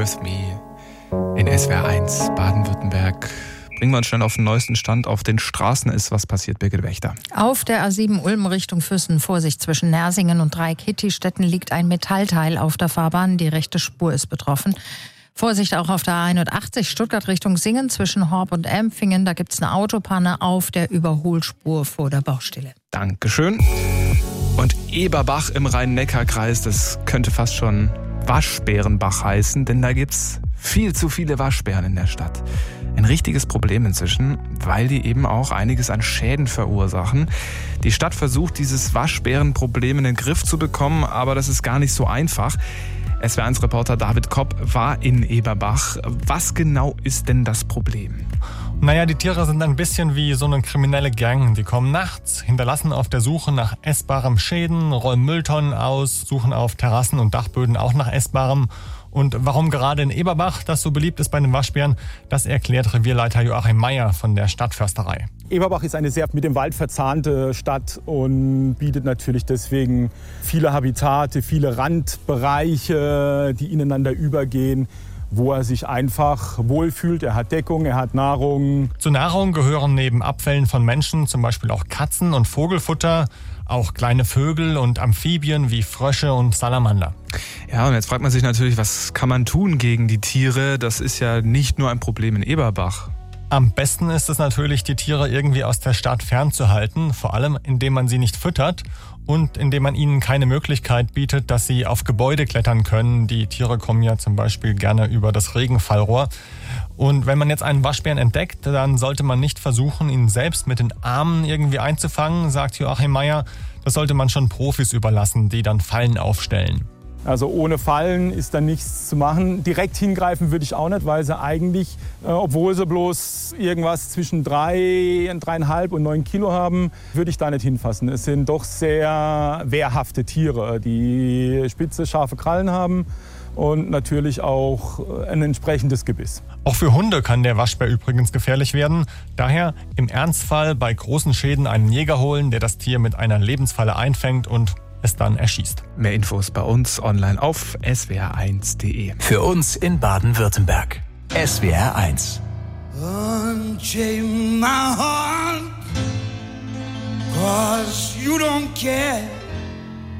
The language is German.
With Me in SWR 1 Baden-Württemberg. Bringen wir uns schnell auf den neuesten Stand. Auf den Straßen ist was passiert, Birgit Wächter. Auf der A7 Ulm Richtung Füssen, Vorsicht, zwischen Nersingen und Dreieck-Hittistetten liegt ein Metallteil auf der Fahrbahn. Die rechte Spur ist betroffen. Vorsicht auch auf der A81 Stuttgart Richtung Singen zwischen Horb und Empfingen. Da gibt es eine Autopanne auf der Überholspur vor der Baustelle. Dankeschön. Und Eberbach im Rhein-Neckar-Kreis, das könnte fast schon Waschbärenbach heißen, denn da gibt's viel zu viele Waschbären in der Stadt. Ein richtiges Problem inzwischen, weil die eben auch einiges an Schäden verursachen. Die Stadt versucht, dieses Waschbärenproblem in den Griff zu bekommen, aber das ist gar nicht so einfach. SWR1-Reporter David Kopp war in Eberbach. Was genau ist denn das Problem? Naja, die Tiere sind ein bisschen wie so eine kriminelle Gang. Die kommen nachts, hinterlassen auf der Suche nach essbarem Schäden, rollen Mülltonnen aus, suchen auf Terrassen und Dachböden auch nach Essbarem. Und warum gerade in Eberbach das so beliebt ist bei den Waschbären, das erklärt Revierleiter Joachim Meyer von der Stadtförsterei. Eberbach ist eine sehr mit dem Wald verzahnte Stadt und bietet natürlich deswegen viele Habitate, viele Randbereiche, die ineinander übergehen, wo er sich einfach wohlfühlt. Er hat Deckung, er hat Nahrung. Zur Nahrung gehören neben Abfällen von Menschen zum Beispiel auch Katzen- und Vogelfutter, auch kleine Vögel und Amphibien wie Frösche und Salamander. Ja, und jetzt fragt man sich natürlich, was kann man tun gegen die Tiere? Das ist ja nicht nur ein Problem in Eberbach. Am besten ist es natürlich, die Tiere irgendwie aus der Stadt fernzuhalten, vor allem indem man sie nicht füttert und indem man ihnen keine Möglichkeit bietet, dass sie auf Gebäude klettern können. Die Tiere kommen ja zum Beispiel gerne über das Regenfallrohr. Und wenn man jetzt einen Waschbären entdeckt, dann sollte man nicht versuchen, ihn selbst mit den Armen irgendwie einzufangen, sagt Joachim Meyer. Das sollte man schon Profis überlassen, die dann Fallen aufstellen. Also ohne Fallen ist da nichts zu machen. Direkt hingreifen würde ich auch nicht, weil sie eigentlich, obwohl sie bloß irgendwas zwischen 3,5 und 9 Kilo haben, würde ich da nicht hinfassen. Es sind doch sehr wehrhafte Tiere, die spitze, scharfe Krallen haben und natürlich auch ein entsprechendes Gebiss. Auch für Hunde kann der Waschbär übrigens gefährlich werden. Daher im Ernstfall bei großen Schäden einen Jäger holen, der das Tier mit einer Lebensfalle einfängt und es dann erschießt. Mehr Infos bei uns online auf swr1.de. Für uns in Baden-Württemberg. SWR 1. Unchain my heart, 'cause you don't care.